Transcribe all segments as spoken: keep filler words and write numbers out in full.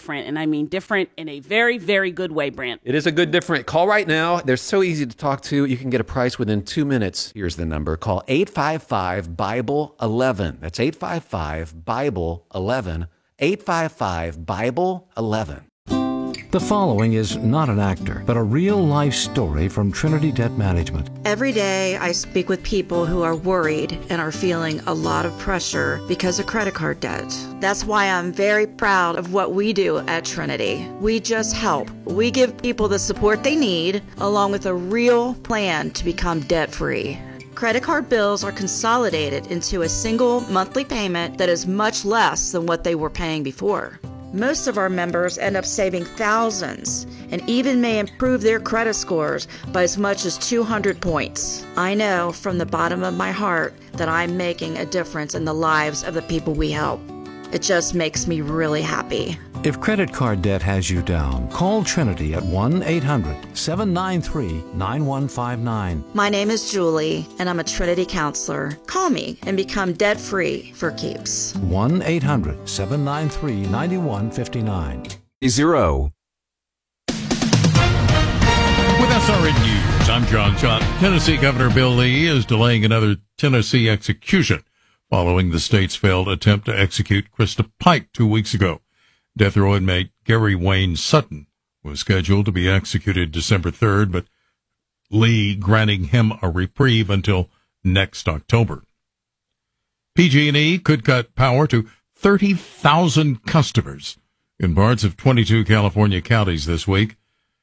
different. And I mean different in a very, very good way, Brant. It is a good different. Call right now. They're so easy to talk to. You can get a price within two minutes. Here's the number. Call eight five five, Bible eleven. That's eight five five, Bible eleven. eight five five, Bible eleven. The following is not an actor, but a real-life story from Trinity Debt Management. Every day I speak with people who are worried and are feeling a lot of pressure because of credit card debt. That's why I'm very proud of what we do at Trinity. We just help. We give people the support they need, along with a real plan to become debt-free. Credit card bills are consolidated into a single monthly payment that is much less than what they were paying before. Most of our members end up saving thousands and even may improve their credit scores by as much as two hundred points. I know from the bottom of my heart that I'm making a difference in the lives of the people we help. It just makes me really happy. If credit card debt has you down, call Trinity at one eight hundred, seven nine three, nine one five nine. My name is Julie, and I'm a Trinity counselor. Call me and become debt-free for keeps. one eight hundred, seven nine three, nine one five nine. Zero. With S R N News, I'm John Schott. Tennessee Governor Bill Lee is delaying another Tennessee execution following the state's failed attempt to execute Krista Pike two weeks ago. Death row inmate Gary Wayne Sutton was scheduled to be executed December third, but Lee granting him a reprieve until next October. P G and E could cut power to thirty thousand customers in parts of twenty-two California counties this week.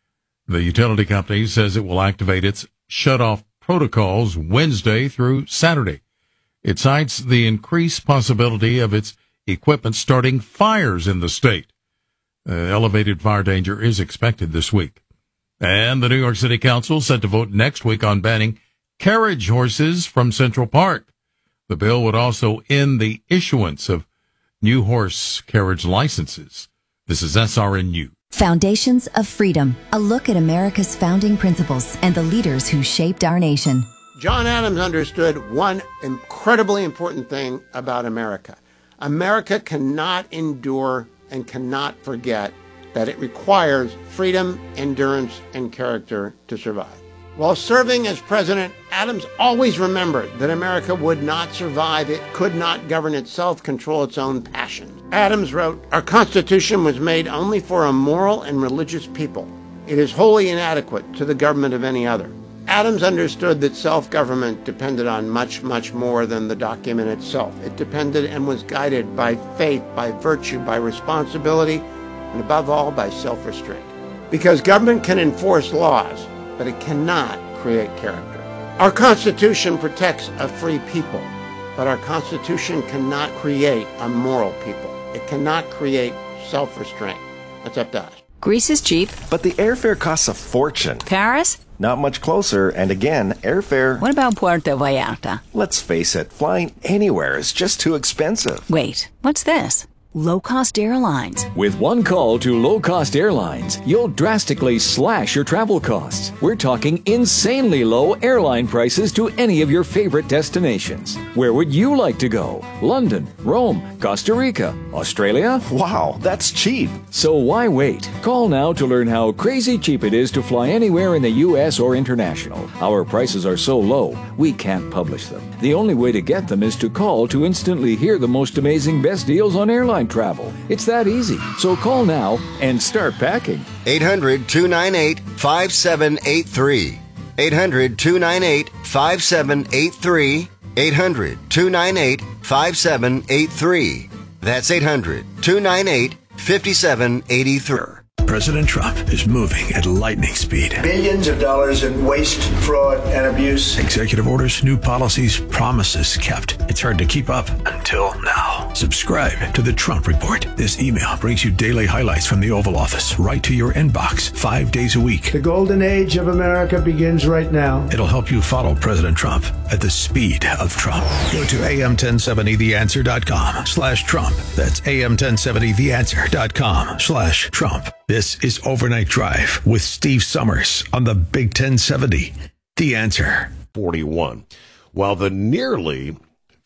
The utility company says it will activate its shut-off protocols Wednesday through Saturday. It cites the increased possibility of its equipment starting fires in the state. Uh, elevated fire danger is expected this week. And the New York City Council set to vote next week on banning carriage horses from Central Park. The bill would also end the issuance of new horse carriage licenses. This is S R N News. Foundations of Freedom, a look at America's founding principles and the leaders who shaped our nation. John Adams understood one incredibly important thing about America. America cannot endure and cannot forget that it requires freedom, endurance, and character to survive. While serving as president, Adams always remembered that America would not survive, it could not govern itself, control its own passions. Adams wrote, "Our Constitution was made only for a moral and religious people. It is wholly inadequate to the government of any other." Adams understood that self-government depended on much, much more than the document itself. It depended and was guided by faith, by virtue, by responsibility, and above all, by self-restraint. Because government can enforce laws, but it cannot create character. Our Constitution protects a free people, but our Constitution cannot create a moral people. It cannot create self-restraint. That's up to us. Greece is cheap. But the airfare costs a fortune. Paris? Not much closer, and again, airfare... What about Puerto Vallarta? Let's face it, flying anywhere is just too expensive. Wait, what's this? Low-cost airlines. With one call to low-cost airlines, you'll drastically slash your travel costs. We're talking insanely low airline prices to any of your favorite destinations. Where would you like to go? London, Rome, Costa Rica, Australia? Wow, that's cheap. So why wait? Call now to learn how crazy cheap it is to fly anywhere in the U S or international. Our prices are so low, we can't publish them. The only way to get them is to call to instantly hear the most amazing best deals on airline travel. It's that easy. So call now and start packing. eight hundred, two nine eight, five seven eight three. eight hundred, two nine eight, five seven eight three. eight hundred, two nine eight, five seven eight three. That's eight hundred, two nine eight, five seven eight three. President Trump is moving at lightning speed. Billions of dollars in waste, fraud, and abuse. Executive orders, new policies, promises kept. It's hard to keep up until now. Subscribe to the Trump Report. This email brings you daily highlights from the Oval Office right to your inbox, five days a week. The golden age of America begins right now. It'll help you follow President Trump at the speed of Trump. Go to A M ten seventy the answer dot com slash Trump. That's A M ten seventy the answer dot com slash Trump. This is Overnight Drive with Steve Summers on the Big ten seventy. The Answer. forty-one. While the nearly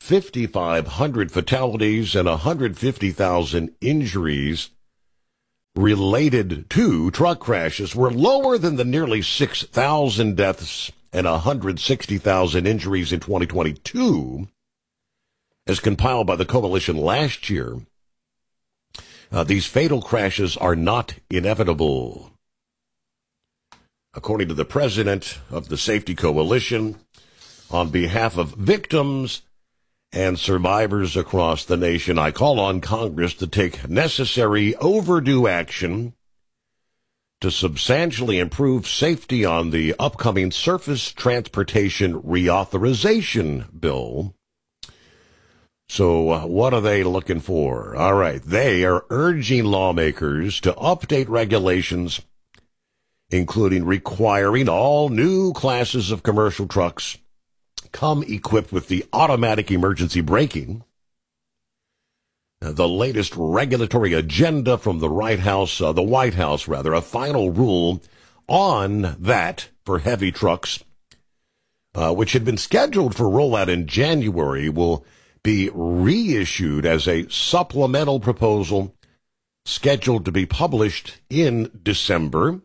fifty-five hundred fatalities and one hundred fifty thousand injuries related to truck crashes were lower than the nearly six thousand deaths and one hundred sixty thousand injuries in twenty twenty-two, as compiled by the coalition last year. Uh, these fatal crashes are not inevitable. According to the president of the Safety Coalition, on behalf of victims and survivors across the nation, I call on Congress to take necessary overdue action to substantially improve safety on the upcoming Surface Transportation Reauthorization Bill. So uh, what are they looking for? All right, they are urging lawmakers to update regulations, including requiring all new classes of commercial trucks come equipped with the automatic emergency braking. Uh, the latest regulatory agenda from the White House, uh, the White House rather, a final rule on that for heavy trucks, uh, which had been scheduled for rollout in January, will be reissued as a supplemental proposal scheduled to be published in December.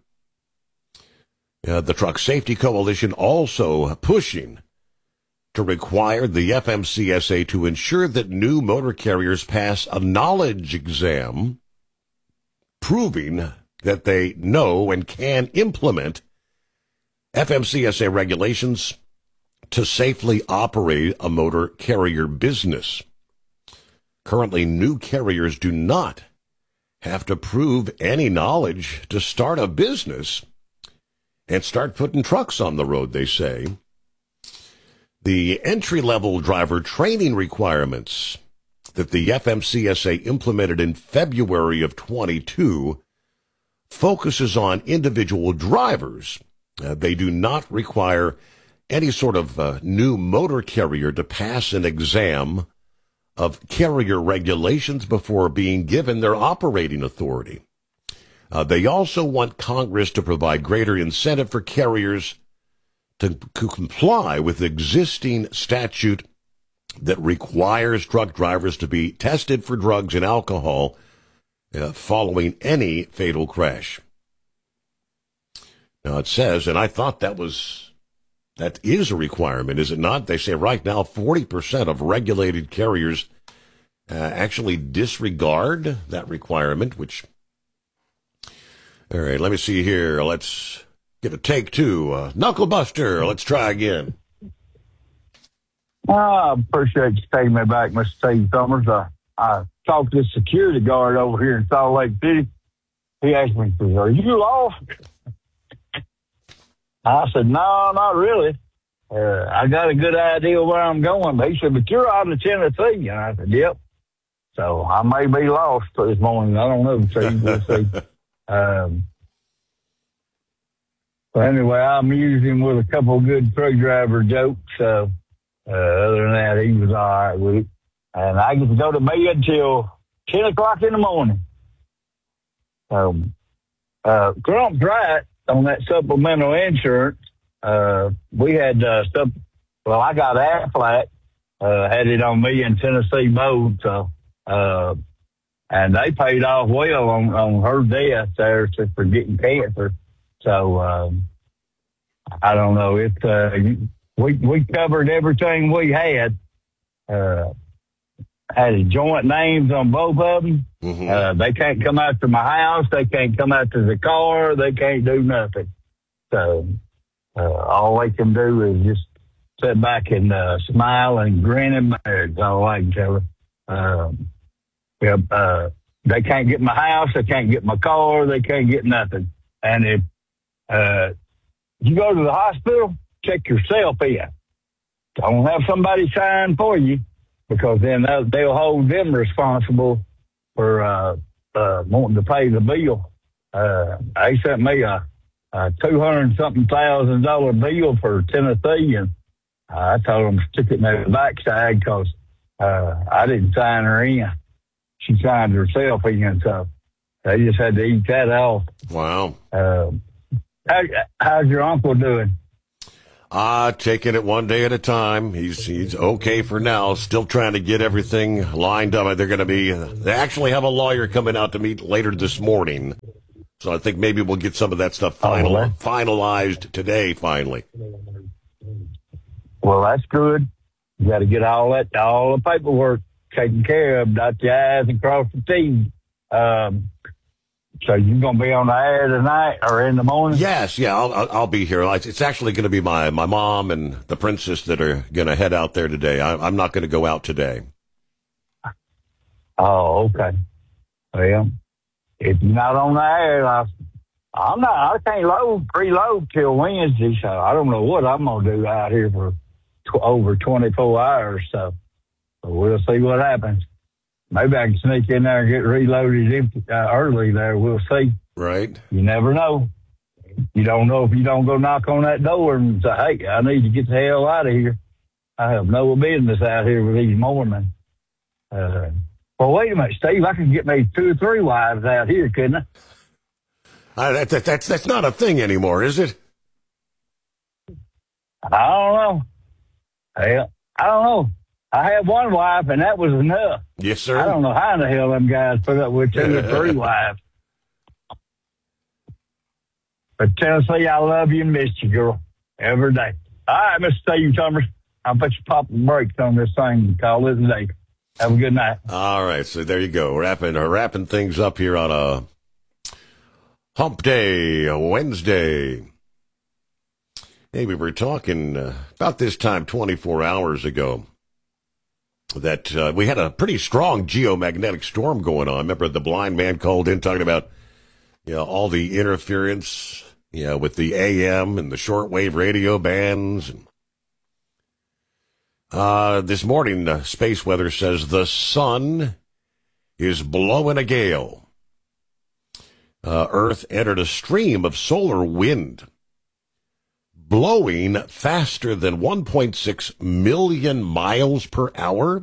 Uh, the Truck Safety Coalition also pushing to require the F M C S A to ensure that new motor carriers pass a knowledge exam proving that they know and can implement F M C S A regulations to safely operate a motor carrier business. Currently, new carriers do not have to prove any knowledge to start a business and start putting trucks on the road, they say. The entry-level driver training requirements that the F M C S A implemented in February of twenty-two focuses on individual drivers. Uh, they do not require any sort of uh, new motor carrier to pass an exam of carrier regulations before being given their operating authority. Uh, they also want Congress to provide greater incentive for carriers to, to comply with existing statute that requires truck drivers to be tested for drugs and alcohol uh, following any fatal crash. Now it says, and I thought that was, that is a requirement, is it not? They say right now forty percent of regulated carriers uh, actually disregard that requirement, which, all right, let me see here. Let's get a take two. Uh, Knuckle Buster, let's try again. I appreciate you taking me back, Mister Steve Summers. Uh, I talked to the security guard over here in Salt Lake City. He asked me, "Are you lost?" I said, "No, not really. Uh, I got a good idea where I'm going." But he said, "But you're out of Tennessee." And I said, "Yep." So I may be lost this morning. I don't know. So we'll see. Um, but anyway, I amused him with a couple of good truck driver jokes. So uh, other than that, he was all right with it. And I get to go to bed till ten o'clock in the morning. So uh, Trump's right on that supplemental insurance. Uh, we had uh, stuff. Well, I got Aflac, uh, had it on me in Tennessee both. So, uh, and they paid off well on, on her death there for getting cancer. So, um, I don't know. It, uh, we, we covered everything we had. Uh, had joint names on both of them. Mm-hmm. Uh, they can't come out to my house. They can't come out to the car. They can't do nothing. So, uh, all they can do is just sit back and, uh, smile and grin and bear. That's all I can tell her. Um, yeah, uh, they can't get my house. They can't get my car. They can't get nothing. And if, uh, you go to the hospital, check yourself in. Don't have somebody sign for you, because then they'll, they'll hold them responsible for uh, uh, wanting to pay the bill. Uh, they sent me a, a two hundred something thousand dollar bill for Tennessee, and I told them to stick it in the backside because uh, I didn't sign her in. She signed herself in, so they just had to eat that off. Wow. Uh, how, how's your uncle doing? Ah, taking it one day at a time. He's he's okay for now. Still trying to get everything lined up. They're going to be. They actually have a lawyer coming out to meet later this morning, so I think maybe we'll get some of that stuff final, Oh, well. finalized today. Finally. Well, that's good. You got to get all that, all the paperwork taken care of, dot the I's and cross the T's. Um, so you're going to be on the air tonight or in the morning? Yes, yeah, I'll I'll, I'll be here. It's actually going to be my my mom and the princess that are going to head out there today. I, I'm not going to go out today. Oh, okay. Well, if you're not on the air, I, I'm not. I can't load preload till Wednesday, so I don't know what I'm gonna do out here for tw- over twenty-four hours. So, so we'll see what happens. Maybe I can sneak in there and get reloaded empty, uh, early. There, we'll see. Right. You never know. You don't know if you don't go knock on that door and say, "Hey, I need to get the hell out of here. I have no business out here with these morning." Uh, well, wait a minute, Steve. I can get me two or three wives out here, couldn't I? Uh, that, that, that's that's not a thing anymore, is it? I don't know. Hell, I don't know. I had one wife, and that was enough. Yes, sir. I don't know how in the hell them guys put up with two or three wives. But Tennessee, I love you and miss you, girl, every day. All right, Mister Steve Summers, I'll bet you pop the brakes on this thing and call it a day. Have a good night. All right, so there you go, wrapping wrapping things up here on a Hump Day, a Wednesday. Hey, we were talking uh, about this time twenty-four hours ago that uh, we had a pretty strong geomagnetic storm going on. Remember the blind man called in talking about, you know, all the interference, you know, with the A M and the shortwave radio bands. And, uh, this morning, uh, space weather says the sun is blowing a gale. Uh, Earth entered a stream of solar wind, blowing faster than one point six million miles per hour,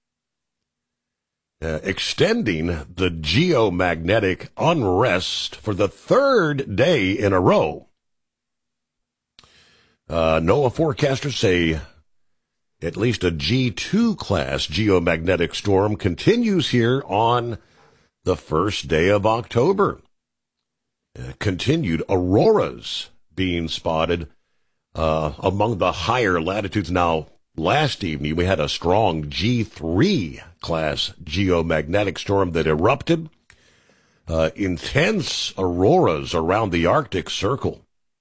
uh, extending the geomagnetic unrest for the third day in a row. Uh, NOAA forecasters say at least a G two class geomagnetic storm continues here on the first day of October. Uh, continued auroras being spotted uh, among the higher latitudes. Now, last evening we had a strong G three class geomagnetic storm that erupted. Uh, intense auroras around the Arctic Circle.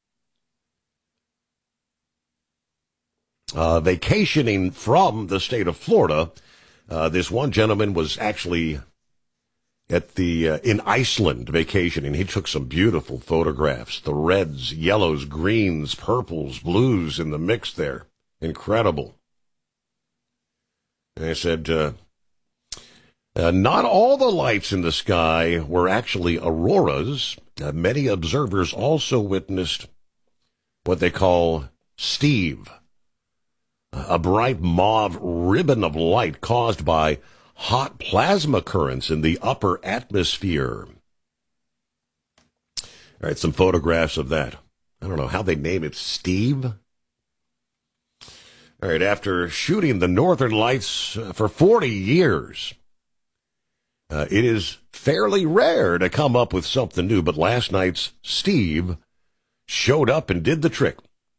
Uh, vacationing from the state of Florida, uh, this one gentleman was actually at the uh, in Iceland vacationing. He took some beautiful photographs. The reds, yellows, greens, purples, blues in the mix there. Incredible. And I said, uh, uh, not all the lights in the sky were actually auroras. Uh, many observers also witnessed what they call Steve, a bright mauve ribbon of light caused by hot plasma currents in the upper atmosphere. All right, some photographs of that. I don't know how they name it, Steve. All right, after shooting the Northern Lights for forty years, uh, it is fairly rare to come up with something new, but last night's Steve showed up and did the trick.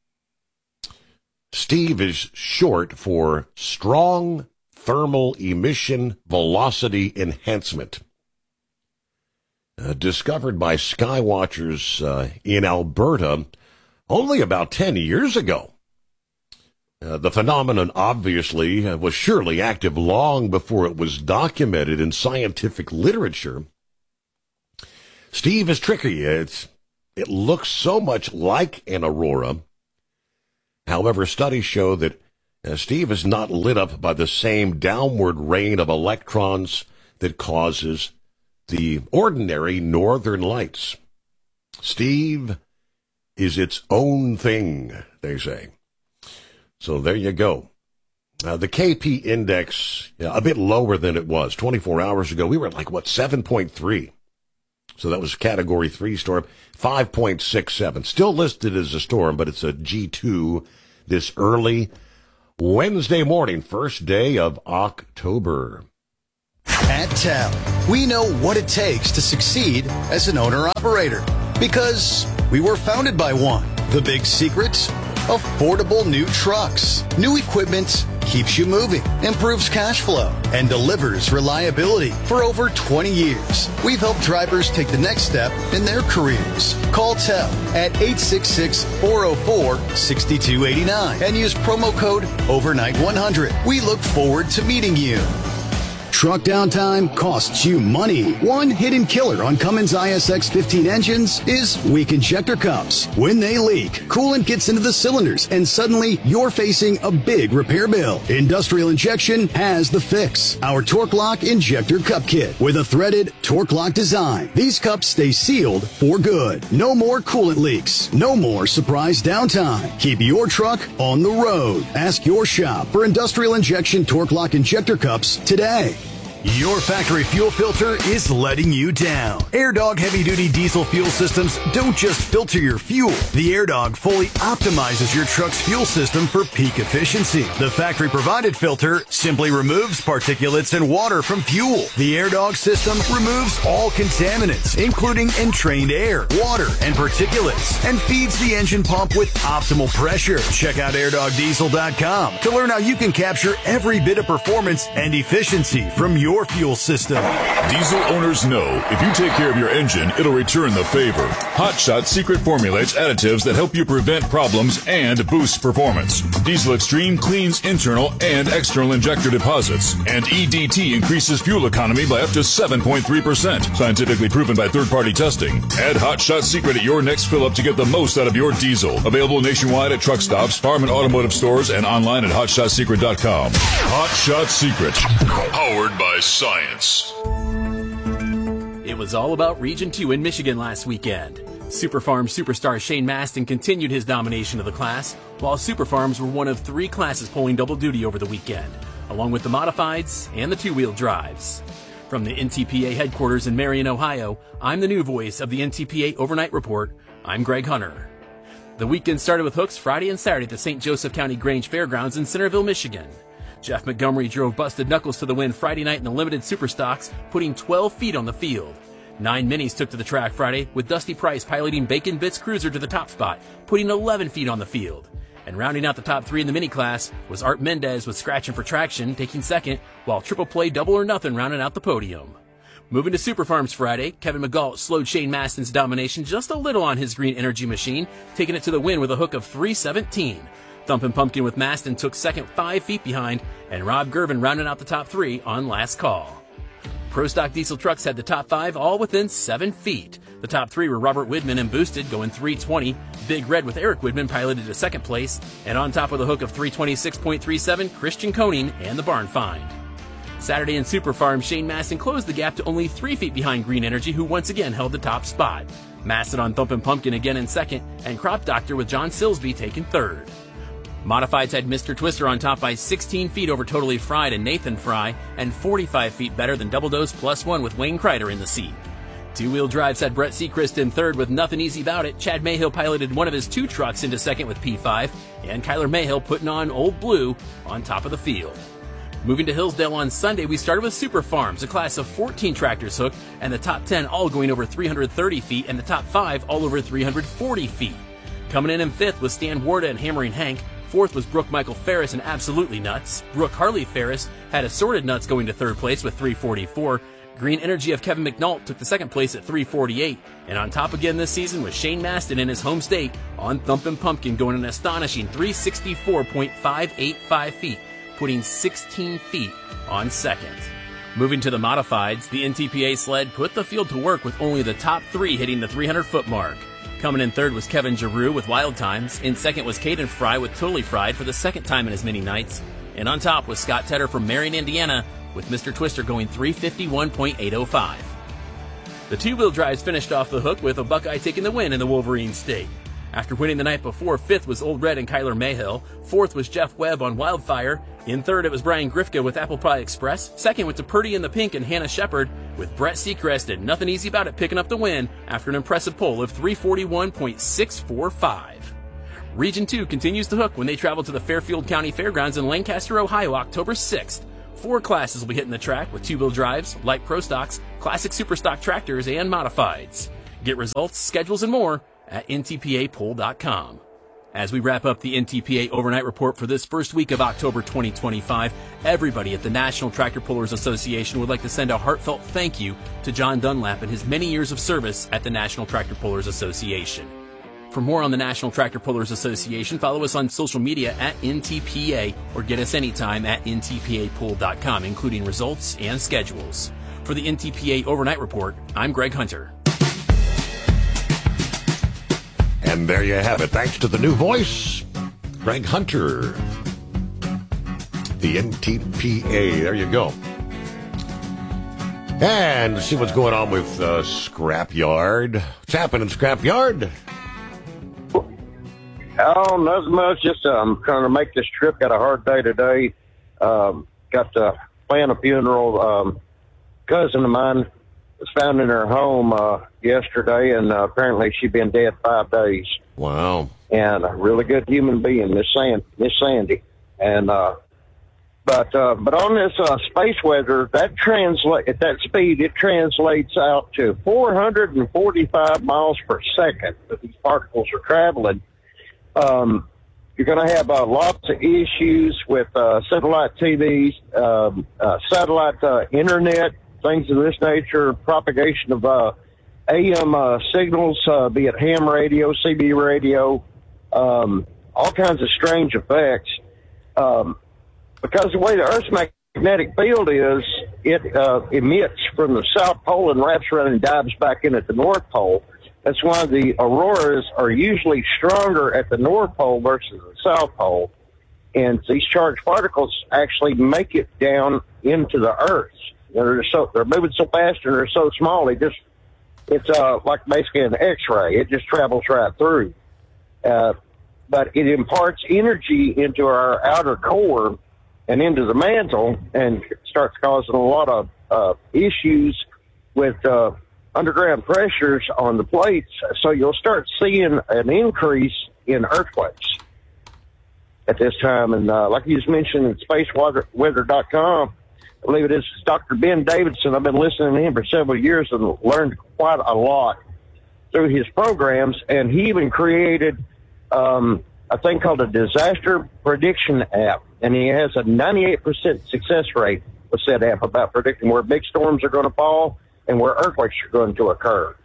Steve is short for Strong Thermal Emission Velocity Enhancement. Uh, discovered by skywatchers uh, in Alberta only about ten years ago. Uh, the phenomenon obviously uh, was surely active long before it was documented in scientific literature. Steve is tricky. It's, it looks so much like an aurora. However, studies show that uh, Steve is not lit up by the same downward rain of electrons that causes the ordinary northern lights. Steve is its own thing, they say. So there you go. Uh, the K P index, yeah, a bit lower than it was. twenty-four hours ago, we were at like, what, seven point three. So that was category three storm, five point six seven. Still listed as a storm, but it's a G two this early Wednesday morning, first day of October. At T E L, we know what it takes to succeed as an owner-operator because we were founded by one. The big secret? Affordable new trucks. New equipment keeps you moving, improves cash flow, and delivers reliability for over twenty years. We've helped drivers take the next step in their careers. Call T E L at eight six six, four oh four, six two eight nine and use promo code overnight one hundred. We look forward to meeting you. Truck downtime costs you money. One hidden killer on Cummins I S X fifteen engines is weak injector cups. When they leak, coolant gets into the cylinders and suddenly you're facing a big repair bill. Industrial Injection has the fix. Our Torque Lock Injector Cup Kit with a threaded Torque Lock design. These cups stay sealed for good. No more coolant leaks. No more surprise downtime. Keep your truck on the road. Ask your shop for Industrial Injection Torque Lock Injector Cups today. Your factory fuel filter is letting you down. AirDog heavy-duty diesel fuel systems don't just filter your fuel. The AirDog fully optimizes your truck's fuel system for peak efficiency. The factory-provided filter simply removes particulates and water from fuel. The AirDog system removes all contaminants, including entrained air, water, and particulates, and feeds the engine pump with optimal pressure. Check out air dog diesel dot com to learn how you can capture every bit of performance and efficiency from your Your fuel system. Diesel owners know if you take care of your engine, it'll return the favor. Hot Shot secret formulates additives that help you prevent problems and boost performance. Diesel Extreme cleans internal and external injector deposits, and E D T increases fuel economy by up to seven point three percent. Scientifically proven by third-party testing. Add Hot Shot secret at your next fill-up to get the most out of your diesel. Available nationwide at truck stops, farm and automotive stores, and online at hot shot secret dot com. Hot Shot Secret. Powered by science. It was all about Region two in Michigan last weekend. Superfarm superstar Shane Maston continued his domination of the class, while Superfarms were one of three classes pulling double duty over the weekend, along with the modifieds and the two-wheel drives. From the N T P A headquarters in Marion, Ohio, I'm the new voice of the N T P A Overnight Report. I'm Greg Hunter. The weekend started with hooks Friday and Saturday at the Saint Joseph County Grange Fairgrounds in Centerville, Michigan. Jeff Montgomery drove Busted Knuckles to the win Friday night in the limited Superstocks, putting twelve feet on the field. Nine minis took to the track Friday, with Dusty Price piloting Bacon Bits Cruiser to the top spot, putting eleven feet on the field. And rounding out the top three in the mini class was Art Mendez with Scratchin' for Traction, taking second, while Triple Play Double or Nothing rounding out the podium. Moving to Superfarms Friday, Kevin McGault slowed Shane Maston's domination just a little on his Green Energy machine, taking it to the win with a hook of three seventeen. Thumpin' Pumpkin with Maston took second five feet behind, and Rob Gervin rounded out the top three on last call. Pro Stock Diesel trucks had the top five all within seven feet. The top three were Robert Widman and Boosted going three twenty, Big Red with Eric Widman piloted to second place, and on top of the hook of three twenty-six point three seven, Christian Koning and the Barn Find. Saturday in Superfarm, Shane Maston closed the gap to only three feet behind Green Energy, who once again held the top spot. Maston on Thumpin' Pumpkin again in second, and Crop Doctor with John Silsby taking third. Modifieds had Mister Twister on top by sixteen feet over Totally Fried and Nathan Fry, and forty-five feet better than Double Dose Plus One with Wayne Kreider in the seat. Two-wheel drives had Brett Seacrest in third with Nothing Easy About It. Chad Mayhill piloted one of his two trucks into second with P five, and Kyler Mayhill putting on Old Blue on top of the field. Moving to Hillsdale on Sunday, we started with Super Farms, a class of fourteen tractors hooked, and the top ten all going over three hundred thirty feet, and the top five all over three hundred forty feet. Coming in in fifth was Stan Warda and Hammering Hank. Fourth was Brooke Michael Ferris and Absolutely Nuts. Brooke Harley Ferris had Assorted Nuts going to third place with three forty-four. Green Energy of Kevin McNult took the second place at three forty-eight. And on top again this season was Shane Maston in his home state on Thumpin' Pumpkin going an astonishing three sixty-four point five eight five feet, putting sixteen feet on second. Moving to the modifieds, the N T P A sled put the field to work with only the top three hitting the three hundred foot mark. Coming in third was Kevin Giroux with Wild Times. In second was Caden Fry with Totally Fried for the second time in his mini nights. And on top was Scott Tedder from Marion, Indiana, with Mister Twister going three fifty-one point eight oh five. The two-wheel drives finished off the hook with a Buckeye taking the win in the Wolverine State. After winning the night before, fifth was Old Red and Kyler Mayhill. Fourth was Jeff Webb on Wildfire. In third, it was Brian Grifka with Apple Pie Express. Second went to Purdy in the Pink and Hannah Shepard, with Brett Seacrest and Nothing Easy About It picking up the win after an impressive pole of three forty-one point six four five. Region two continues to hook when they travel to the Fairfield County Fairgrounds in Lancaster, Ohio, October sixth. Four classes will be hitting the track with two-wheel drives, light pro stocks, classic super stock tractors, and modifieds. Get results, schedules, and more at N T P A poll dot com. As we wrap up the N T P A Overnight Report for this first week of October twenty twenty-five, everybody at the National Tractor Pullers Association would like to send a heartfelt thank you to John Dunlap and his many years of service at the National Tractor Pullers Association. For more on the National Tractor Pullers Association, follow us on social media at N T P A or get us anytime at N T P A poll dot com, including results and schedules. For the N T P A Overnight Report, I'm Greg Hunter. And there you have it. Thanks to the new voice, Greg Hunter. The N T P A. There you go. And see what's going on with uh, Scrapyard. What's happening, Scrapyard? Oh, not much. Just uh, I'm trying to make this trip. Got a hard day today. Um, got to plan a funeral. Um, cousin of mine was found in her home uh, yesterday, and uh, apparently she'd been dead five days. Wow. And a really good human being, Miss Sand, Miss Sandy. And uh, but uh, but on this uh, space weather, that translate at that speed, it translates out to four hundred forty-five miles per second that these particles are traveling. Um, you're going to have uh, lots of issues with uh, satellite T Vs, um, uh, satellite uh, internet, things of this nature, propagation of uh, A M uh, signals, uh, be it ham radio, C B radio, um, all kinds of strange effects. Um, because the way the Earth's magnetic field is, it uh, emits from the South Pole and wraps around and dives back in at the North Pole. That's why the auroras are usually stronger at the North Pole versus the South Pole. And these charged particles actually make it down into the Earth. They're so they're moving so fast and they're so small. They just it's uh like basically an X-ray. It just travels right through. Uh, but it imparts energy into our outer core and into the mantle, and starts causing a lot of uh, issues with uh, underground pressures on the plates. So you'll start seeing an increase in earthquakes at this time. And uh, like you just mentioned, in space weather dot com, I believe it is Doctor Ben Davidson. I've been listening to him for several years and learned quite a lot through his programs. And he even created um, a thing called a disaster prediction app. And he has a ninety-eight percent success rate with that app about predicting where big storms are going to fall and where earthquakes are going to occur,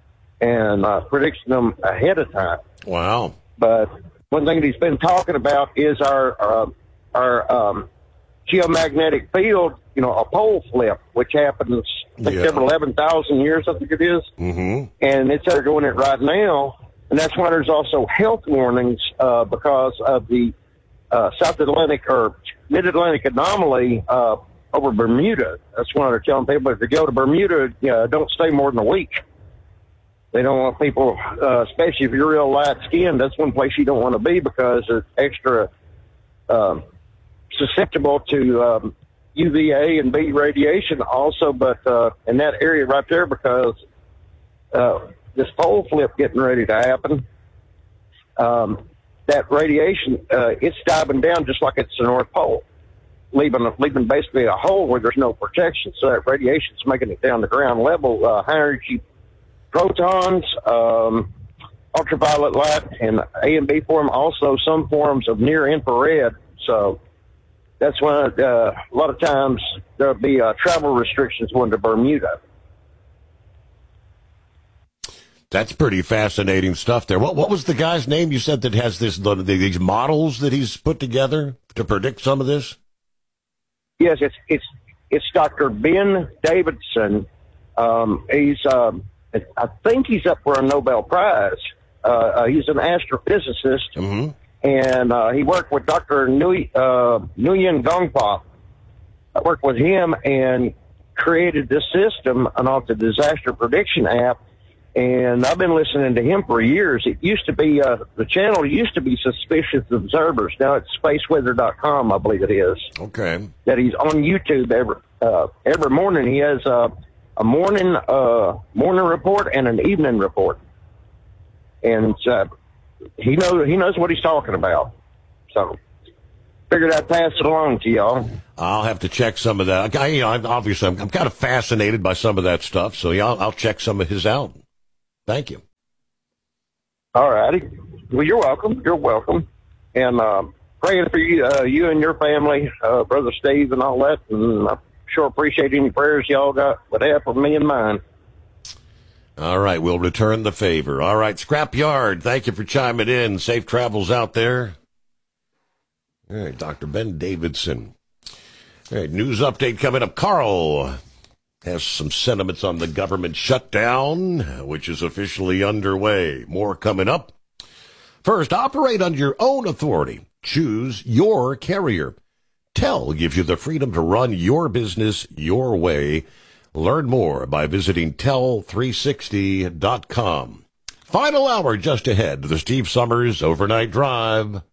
and uh, predicting them ahead of time. Wow. But one thing that he's been talking about is our uh, our um, geomagnetic field, you know, a pole flip, which happens I think Yeah. every eleven thousand years, I think it is. Mm-hmm. And it's undergoing it right now. And that's why there's also health warnings uh, because of the uh, South Atlantic or Mid-Atlantic anomaly uh, over Bermuda. That's why they're telling people if you go to Bermuda, you know, don't stay more than a week. They don't want people, uh, especially if you're real light-skinned, that's one place you don't want to be because it's extra um, susceptible to um, U V A and B radiation also, but uh, in that area right there because uh, this pole flip getting ready to happen, um, that radiation, uh, it's diving down just like it's the North Pole, leaving leaving basically a hole where there's no protection. So that radiation's making it down to ground level. Uh, high energy protons, um, ultraviolet light, and A and B form, also some forms of near infrared. So that's why uh, a lot of times there'll be uh, travel restrictions going to Bermuda. That's pretty fascinating stuff there. What what was the guy's name you said that has this the, these models that he's put together to predict some of this? Yes, it's it's it's Doctor Ben Davidson. Um, he's um, I think he's up for a Nobel Prize. Uh, uh, he's an astrophysicist, mm-hmm. and uh, he worked with Doctor Nguyen uh, Nguyen Gongpa. I worked with him and created this system on the disaster prediction app. And I've been listening to him for years. It used to be, uh, the channel used to be Suspicious Observers. Now it's space weather dot com, I believe it is. Okay. That he's on YouTube every, uh, every morning. He has, uh, a morning, uh, morning report and an evening report. And, uh, he knows he knows what he's talking about. So figured I'd pass it along to y'all. I'll have to check some of that. I, you know, I'm, obviously, I'm, I'm kind of fascinated by some of that stuff, so yeah, I'll, I'll check some of his out. Thank you. All righty. Well, you're welcome. You're welcome. And uh, praying for you, uh, you and your family, uh, Brother Steve, and all that. And I sure appreciate any prayers y'all got would have for me and mine. All right, we'll return the favor. All right, Scrapyard, thank you for chiming in. Safe travels out there. All right, Doctor Ben Davidson. All right, news update coming up. Carl has some sentiments on the government shutdown, which is officially underway. More coming up. First, operate on your own authority. Choose your carrier. Tel gives you the freedom to run your business your way. Learn more by visiting tel three sixty dot com. Final hour just ahead. The Steve Summers Overnight Drive.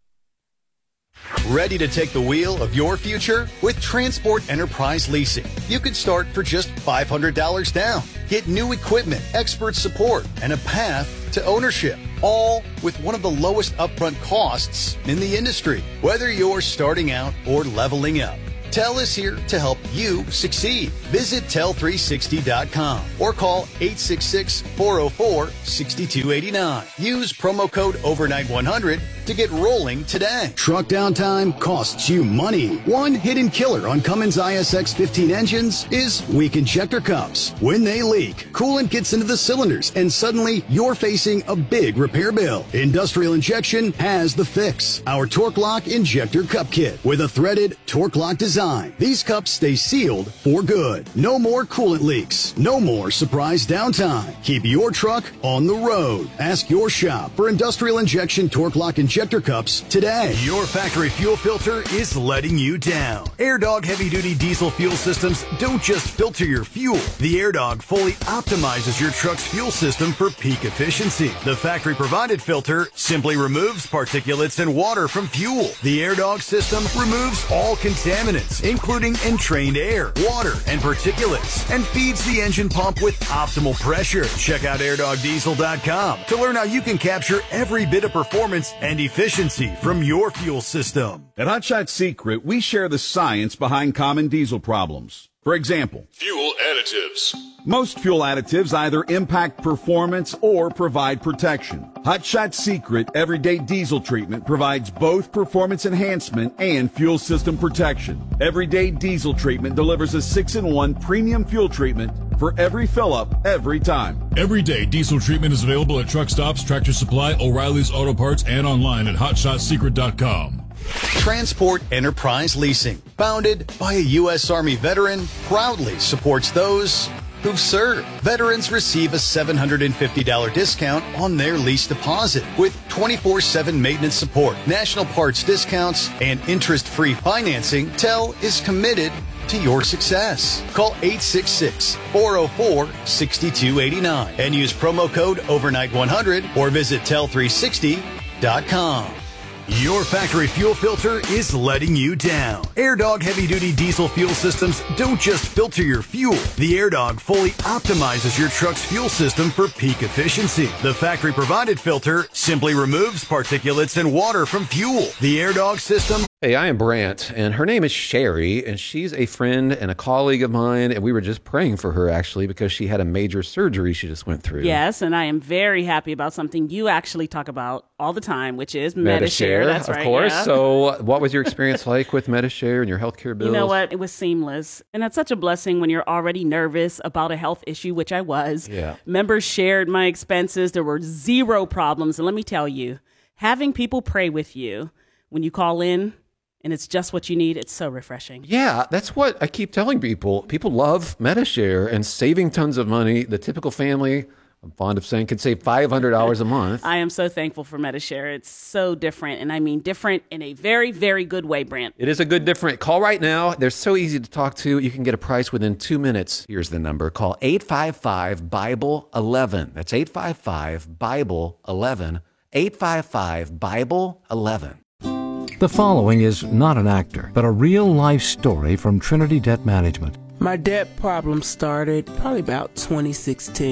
Ready to take the wheel of your future? With Transport Enterprise Leasing, you can start for just five hundred dollars down. Get new equipment, expert support, and a path to ownership, all with one of the lowest upfront costs in the industry. Whether you're starting out or leveling up, Tel is here to help you succeed. Visit tel three sixty dot com or call eight six six, four oh four, six two eight nine. Use promo code overnight one hundred to get rolling today. Truck downtime costs you money. One hidden killer on Cummins I S X fifteen engines is weak injector cups. When they leak, coolant gets into the cylinders and suddenly you're facing a big repair bill. Industrial Injection has the fix. Our Torque Lock Injector Cup Kit with a threaded Torque Lock design. These cups stay sealed for good. No more coolant leaks. No more surprise downtime. Keep your truck on the road. Ask your shop for Industrial Injection Torque Lock Injector Cups today. Your factory fuel filter is letting you down. AirDog heavy-duty diesel fuel systems don't just filter your fuel. The AirDog fully optimizes your truck's fuel system for peak efficiency. The factory-provided filter simply removes particulates and water from fuel. The AirDog system removes all contaminants, including entrained air, water, and particulates, and feeds the engine pump with optimal pressure. Check out air dog diesel dot com to learn how you can capture every bit of performance and efficiency from your fuel system. At Hot Shot Secret, we share the science behind common diesel problems. For example, fuel additives. Most fuel additives either impact performance or provide protection. Hot Shot Secret Everyday Diesel Treatment provides both performance enhancement and fuel system protection. Everyday Diesel Treatment delivers a six in one premium fuel treatment for every fill-up, every time. Everyday Diesel Treatment is available at truck stops, Tractor Supply, O'Reilly's Auto Parts, and online at hot shot secret dot com. Transport Enterprise Leasing, founded by a U S Army veteran, proudly supports those who've served. Veterans receive a seven hundred fifty dollars discount on their lease deposit with twenty-four seven maintenance support, national parts discounts, and interest-free financing. Tel is committed to your success. Call eight six six, four oh four, six two eight nine and use promo code overnight one hundred or visit tel three sixty dot com. Your factory fuel filter is letting you down. AirDog heavy-duty diesel fuel systems don't just filter your fuel. The AirDog fully optimizes your truck's fuel system for peak efficiency. The factory-provided filter simply removes particulates and water from fuel. The AirDog system... Hey, I am Brant, and her name is Sherry, and she's a friend and a colleague of mine, and we were just praying for her, actually, because she had a major surgery she just went through. Yes, and I am very happy about something you actually talk about all the time, which is Medi-Share. That's of right, course. yeah. So what was your experience like with Medi-Share and your healthcare bills? You know what? It was seamless, and that's such a blessing when you're already nervous about a health issue, which I was. Yeah. Members shared my expenses. There were zero problems, and let me tell you, having people pray with you when you call in, and it's just what you need, it's so refreshing. Yeah, that's what I keep telling people. People love Medi-Share and saving tons of money. The typical family, I'm fond of saying, could save five hundred dollars a month. I am so thankful for Medi-Share. It's so different, and I mean different in a very, very good way, Brant. It is a good different. Call right now. They're so easy to talk to. You can get a price within two minutes. Here's the number. Call eight five five, Bible eleven. That's eight five five, Bible eleven. eight five five, Bible eleven. The following is not an actor, but a real-life story from Trinity Debt Management. My debt problem started probably about twenty sixteen.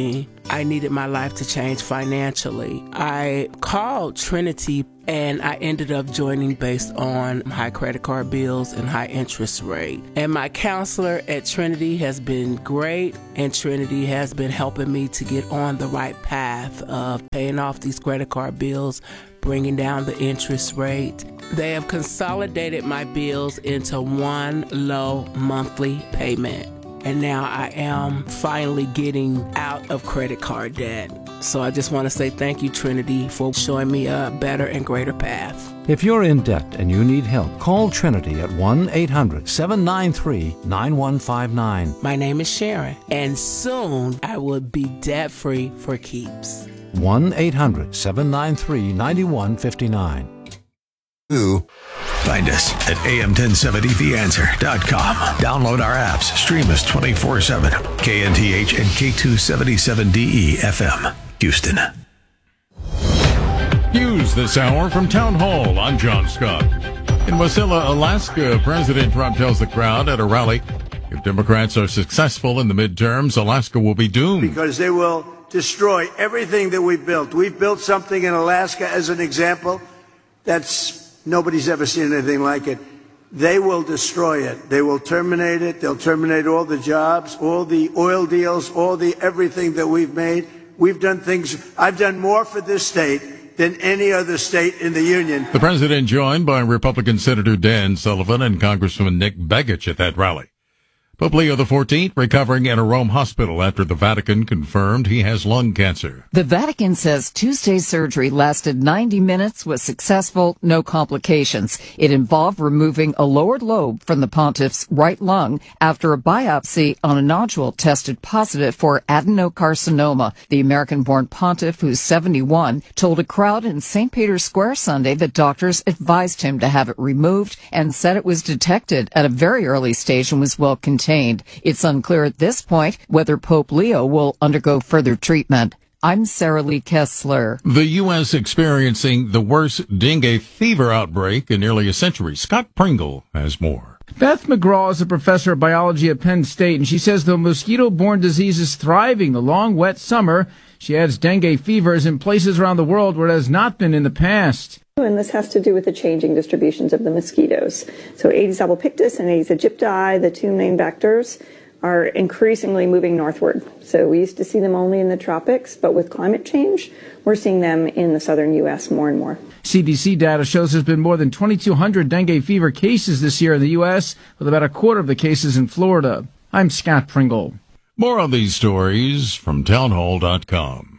I needed my life to change financially. I called Trinity and I ended up joining based on high credit card bills and high interest rate. And my counselor at Trinity has been great, and Trinity has been helping me to get on the right path of paying off these credit card bills, bringing down the interest rate. They have consolidated my bills into one low monthly payment. And now I am finally getting out of credit card debt. So I just want to say thank you, Trinity, for showing me a better and greater path. If you're in debt and you need help, call Trinity at one eight hundred seven nine three nine one five nine. My name is Sharon, and soon I will be debt-free for keeps. one eight hundred seven nine three nine one five nine. Ooh. Find us at A M ten seventy the answer dot com. Download our apps. Stream us twenty-four seven. K N T H and K two seventy-seven D E F M, Houston. News this hour from Town Hall. I'm John Scott. In Wasilla, Alaska, President Trump tells the crowd at a rally, if Democrats are successful in the midterms, Alaska will be doomed. Because they will destroy everything that we've built. We've built something in Alaska, as an example, that's nobody's ever seen anything like it. They will destroy it. They will terminate it. They'll terminate all the jobs, all the oil deals, all the everything that we've made. We've done things. I've done more for this state than any other state in the union. The president joined by Republican Senator Dan Sullivan and Congressman Nick Begich at that rally. Pope Leo the fourteenth recovering in a Rome hospital after the Vatican confirmed he has lung cancer. The Vatican says Tuesday's surgery lasted ninety minutes, was successful, no complications. It involved removing a lower lobe from the pontiff's right lung after a biopsy on a nodule tested positive for adenocarcinoma. The American-born pontiff, who's seventy-one, told a crowd in Saint Peter's Square Sunday that doctors advised him to have it removed and said it was detected at a very early stage and was well contained. It's unclear at this point whether Pope Leo will undergo further treatment. I'm Sarah Lee Kessler. The U S experiencing the worst dengue fever outbreak in nearly a century. Scott Pringle has more. Beth McGraw is a professor of biology at Penn State, and she says the mosquito-borne disease is thriving the long, wet summer. She adds dengue fever is in places around the world where it has not been in the past. And this has to do with the changing distributions of the mosquitoes. So Aedes albopictus and Aedes aegypti, the two main vectors, are increasingly moving northward. So we used to see them only in the tropics, but with climate change, we're seeing them in the southern U S more and more. C D C data shows there's been more than twenty-two hundred dengue fever cases this year in the U S, with about a quarter of the cases in Florida. I'm Scott Pringle. More on these stories from townhall dot com.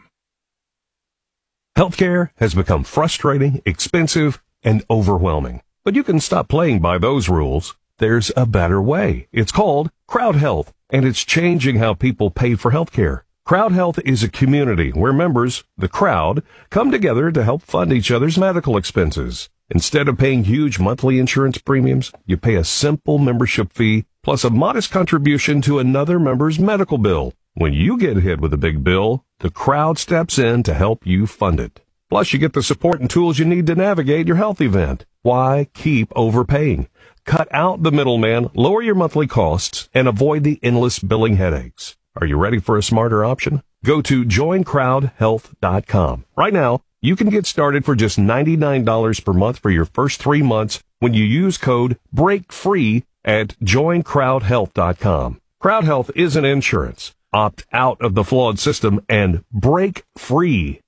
Healthcare has become frustrating, expensive, and overwhelming. But you can stop playing by those rules. There's a better way. It's called Crowd Health, and it's changing how people pay for healthcare. Crowd Health is a community where members, the crowd, come together to help fund each other's medical expenses. Instead of paying huge monthly insurance premiums, you pay a simple membership fee plus a modest contribution to another member's medical bill. When you get hit with a big bill, the crowd steps in to help you fund it. Plus, you get the support and tools you need to navigate your health event. Why keep overpaying? Cut out the middleman, lower your monthly costs, and avoid the endless billing headaches. Are you ready for a smarter option? Go to join crowd health dot com. Right now, you can get started for just ninety-nine dollars per month for your first three months when you use code BREAKFREE at join crowd health dot com. Crowd Health isn't insurance. Opt out of the flawed system and break free.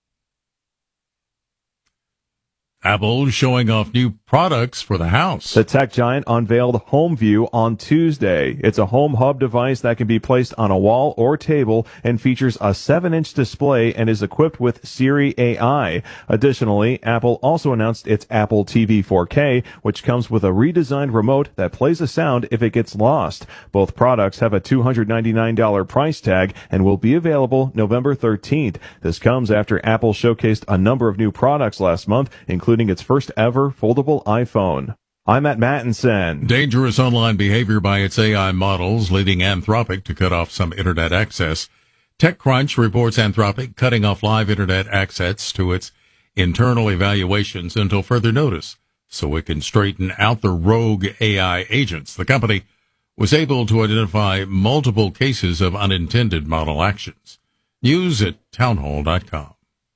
Apple showing off new products for the house. The tech giant unveiled HomeView on Tuesday. It's a home hub device that can be placed on a wall or table and features a seven inch display and is equipped with Siri A I. Additionally, Apple also announced its Apple T V four K, which comes with a redesigned remote that plays a sound if it gets lost. Both products have a two hundred ninety-nine dollars price tag and will be available November thirteenth. This comes after Apple showcased a number of new products last month, including including its first ever foldable iPhone. I'm at Mattinson. Dangerous online behavior by its A I models, leading Anthropic to cut off some internet access. TechCrunch reports Anthropic cutting off live internet access to its internal evaluations until further notice, so it can straighten out the rogue A I agents. The company was able to identify multiple cases of unintended model actions. News at townhall dot com.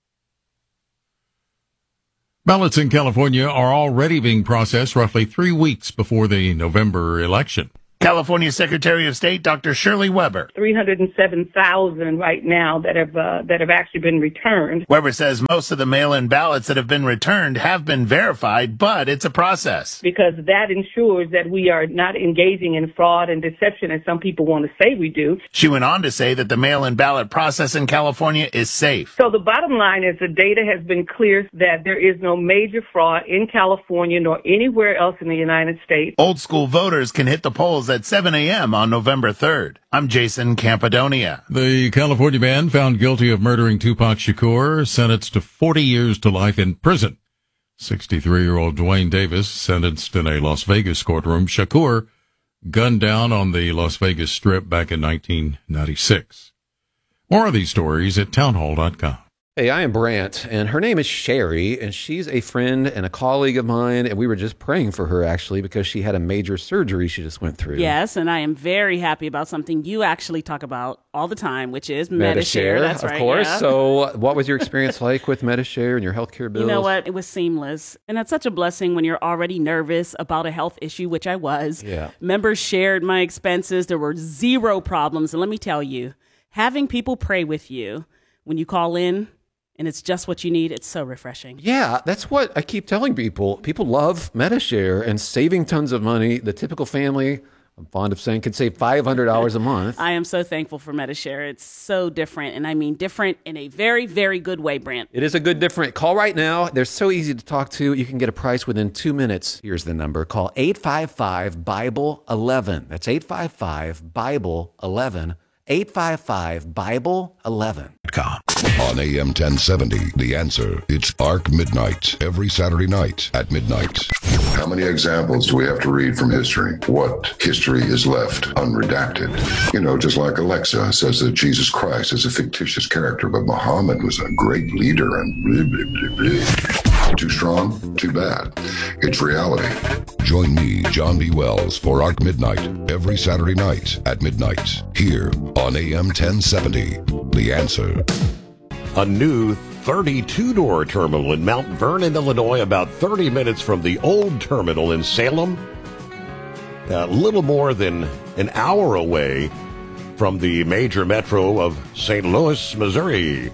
Ballots in California are already being processed roughly three weeks before the November election. California Secretary of State Doctor Shirley Weber. three hundred seven thousand right now that have uh, that have actually been returned. Weber says most of the mail-in ballots that have been returned have been verified, but it's a process. Because that ensures that we are not engaging in fraud and deception as some people want to say we do. She went on to say that the mail-in ballot process in California is safe. So the bottom line is the data has been clear that there is no major fraud in California nor anywhere else in the United States. Old school voters can hit the polls at seven a.m. on November third. I'm Jason Campadonia. The California man found guilty of murdering Tupac Shakur, sentenced to forty years to life in prison. sixty-three-year-old Dwayne Davis sentenced in a Las Vegas courtroom. Shakur gunned down on the Las Vegas Strip back in nineteen ninety-six. More of these stories at townhall dot com. Hey, I am Brant, and her name is Sherry, and she's a friend and a colleague of mine, and we were just praying for her, actually, because she had a major surgery she just went through. Yes, and I am very happy about something you actually talk about all the time, which is Medi-Share. That's of right, course. yeah. So what was your experience like with Medi-Share and your healthcare bills? You know what? It was seamless. And that's such a blessing when you're already nervous about a health issue, which I was. Yeah. Members shared my expenses. There were zero problems. And let me tell you, having people pray with you when you call in, and it's just what you need, it's so refreshing. Yeah, that's what I keep telling people. People love Medi-Share and saving tons of money. The typical family, I'm fond of saying, can save five hundred dollars a month. I am so thankful for Medi-Share. It's so different, and I mean different in a very, very good way, Brant. It is a good different. Call right now. They're so easy to talk to. You can get a price within two minutes. Here's the number. Call eight five five, Bible eleven. That's eight five five, Bible eleven. eight five five, Bible eleven. On A M ten seventy, The Answer. It's Arc Midnight, every Saturday night at midnight. How many examples do we have to read from history? What history is left unredacted? You know, just like Alexa says that Jesus Christ is a fictitious character, but Muhammad was a great leader and blah, blah, blah, blah. Too strong? Too bad. It's reality. Join me, John B. Wells, for Arc Midnight, every Saturday night at midnight, here on A M ten seventy, The Answer. A new thirty-two door terminal in Mount Vernon, Illinois, about thirty minutes from the old terminal in Salem. A little more than an hour away from the major metro of Saint Louis, Missouri.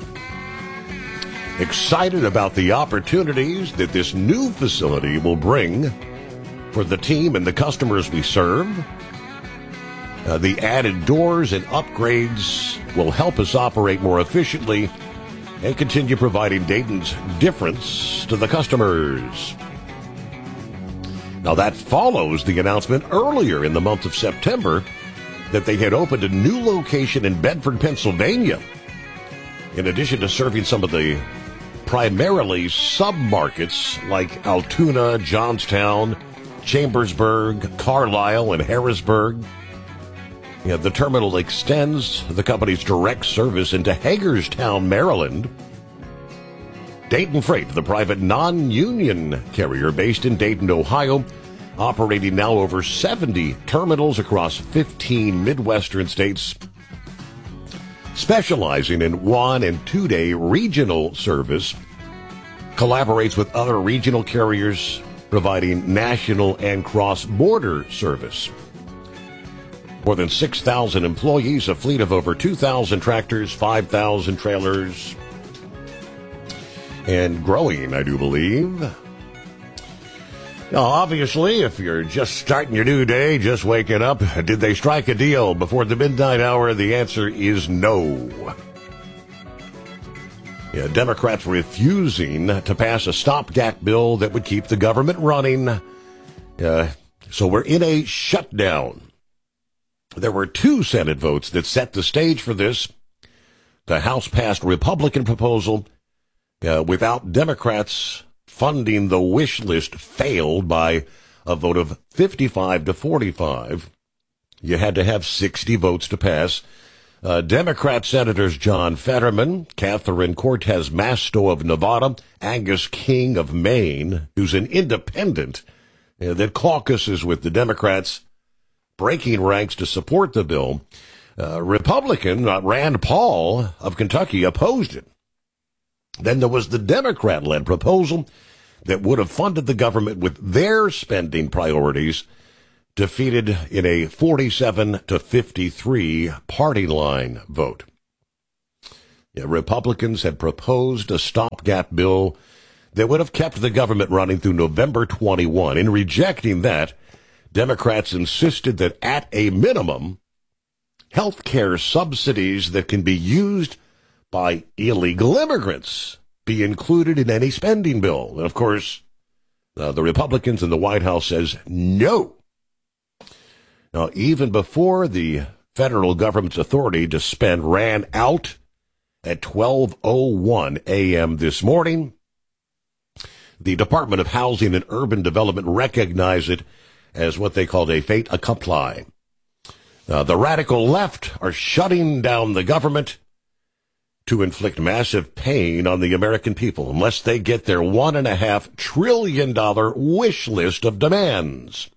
Excited about the opportunities that this new facility will bring for the team and the customers we serve. Uh, the added doors and upgrades will help us operate more efficiently and continue providing Dayton's difference to the customers. Now, that follows the announcement earlier in the month of September that they had opened a new location in Bedford, Pennsylvania. In addition to serving some of the primarily sub-markets like Altoona, Johnstown, Chambersburg, Carlisle, and Harrisburg, yeah, the terminal extends the company's direct service into Hagerstown, Maryland. Dayton Freight, the private non-union carrier based in Dayton, Ohio, operating now over seventy terminals across fifteen Midwestern states, specializing in one- and two-day regional service, collaborates with other regional carriers, providing national and cross-border service. More than six thousand employees, a fleet of over two thousand tractors, five thousand trailers, and growing, I do believe. Now, obviously, if you're just starting your new day, just waking up, did they strike a deal before the midnight hour? The answer is no. Yeah, Democrats refusing to pass a stopgap bill that would keep the government running. Uh, so we're in a shutdown. There were two Senate votes that set the stage for this. The House passed Republican proposal uh, without Democrats funding the wish list failed by a vote of fifty-five to forty-five. You had to have sixty votes to pass. Uh, Democrat Senators John Fetterman, Catherine Cortez Masto of Nevada, Angus King of Maine, who's an independent uh, that caucuses with the Democrats, breaking ranks to support the bill. Uh, Republican uh, Rand Paul of Kentucky opposed it. Then there was the Democrat-led proposal that would have funded the government with their spending priorities, defeated in a forty-seven to fifty-three party line vote. Yeah, Republicans had proposed a stopgap bill that would have kept the government running through November twenty-first. In rejecting that, Democrats insisted that at a minimum, health care subsidies that can be used by illegal immigrants be included in any spending bill. And of course, uh, the Republicans in the White House says no. Now, even before the federal government's authority to spend ran out at twelve oh one a.m. this morning, the Department of Housing and Urban Development recognized it as what they called a fait accompli. Uh, the radical left are shutting down the government to inflict massive pain on the American people unless they get their one and a half trillion dollar wish list of demands.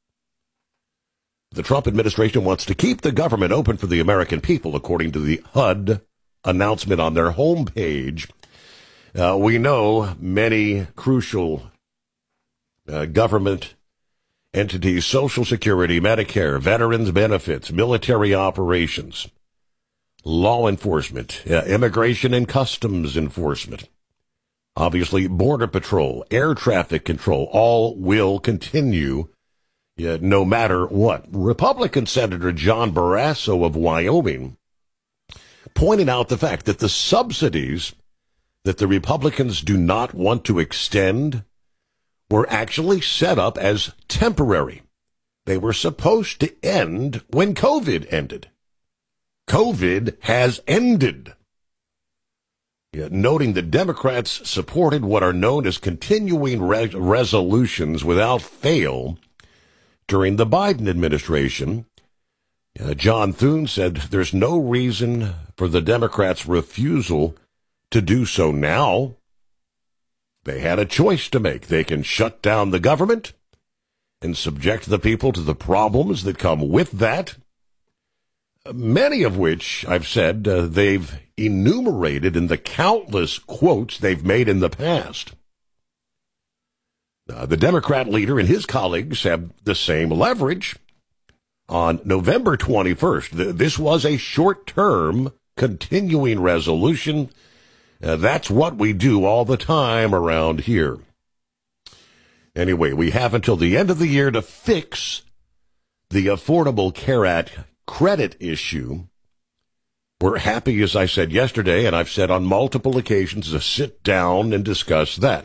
The Trump administration wants to keep the government open for the American people, according to the H U D announcement on their homepage. Uh, we know many crucial uh, government entities, Social Security, Medicare, veterans benefits, military operations, law enforcement, uh, immigration and customs enforcement, obviously border patrol, air traffic control, all will continue uh, no matter what. Republican Senator John Barrasso of Wyoming pointed out the fact that the subsidies that the Republicans do not want to extend were actually set up as temporary. They were supposed to end when COVID ended. COVID has ended. Yet, noting that Democrats supported what are known as continuing re- resolutions without fail during the Biden administration, uh, John Thune said there's no reason for the Democrats' refusal to do so now. They had a choice to make. They can shut down the government and subject the people to the problems that come with that, many of which, I've said, uh, they've enumerated in the countless quotes they've made in the past. Uh, the Democrat leader and his colleagues have the same leverage. On November twenty-first, th- this was a short-term continuing resolution. Uh, that's what we do all the time around here. Anyway, we have until the end of the year to fix the Affordable Care Act credit issue. We're happy, as I said yesterday, and I've said on multiple occasions, to sit down and discuss that.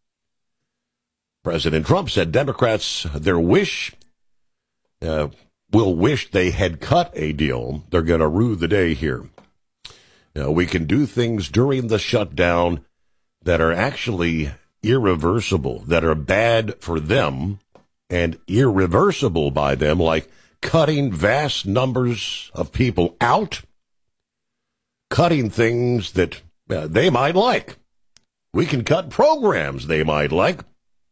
President Trump said Democrats, their wish, uh, will wish they had cut a deal. They're going to rue the day here. Uh, we can do things during the shutdown that are actually irreversible, that are bad for them and irreversible by them, like cutting vast numbers of people out, cutting things that uh, they might like. We can cut programs they might like.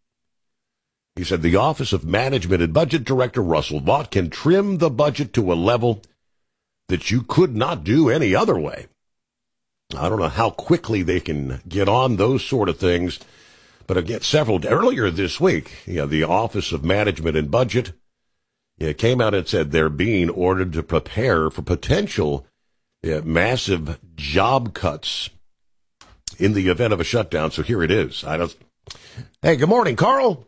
He said the Office of Management and Budget Director Russell Vought can trim the budget to a level that you could not do any other way. I don't know how quickly they can get on those sort of things, but again, several earlier this week, you know, the Office of Management and Budget you know, came out and said they're being ordered to prepare for potential you know, massive job cuts in the event of a shutdown. So here it is. I don't. Hey, good morning, Carl.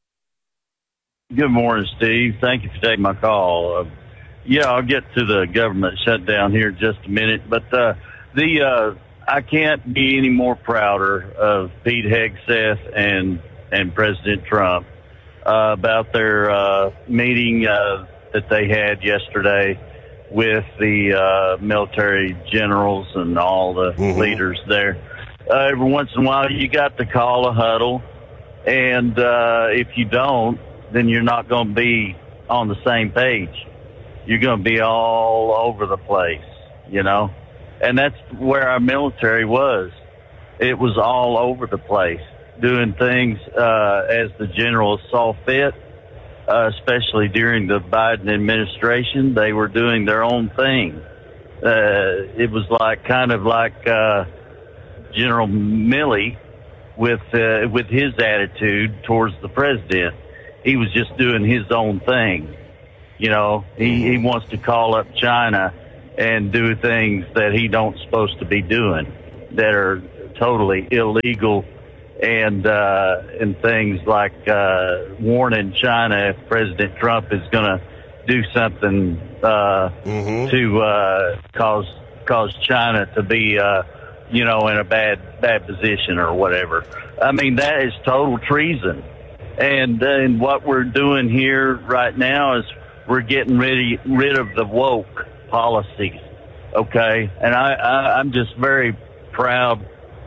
Good morning, Steve. Thank you for taking my call. Uh, yeah, I'll get to the government shutdown here in just a minute, but uh, the uh, I can't be any more prouder of Pete Hegseth and and President Trump uh, about their uh, meeting uh, that they had yesterday with the uh, military generals and all the mm-hmm. leaders there. Uh, every once in a while, you got to call a huddle, and uh, if you don't, then you're not going to be on the same page. You're going to be all over the place, you know? And that's where our military was. It was all over the place, doing things uh, as the generals saw fit. uh, especially during the Biden administration. They were doing their own thing. Uh, it was like kind of like uh, General Milley with uh, with his attitude towards the president. He was just doing his own thing. You know, he, he wants to call up China and do things that he don't supposed to be doing that are totally illegal, and uh, and things like uh, warning China if President Trump is going to do something uh, mm-hmm. to uh, cause cause China to be, uh, you know, in a bad bad position or whatever. I mean, that is total treason. And and what we're doing here right now is we're getting rid rid of the woke policies. Okay, and I, I I'm just very proud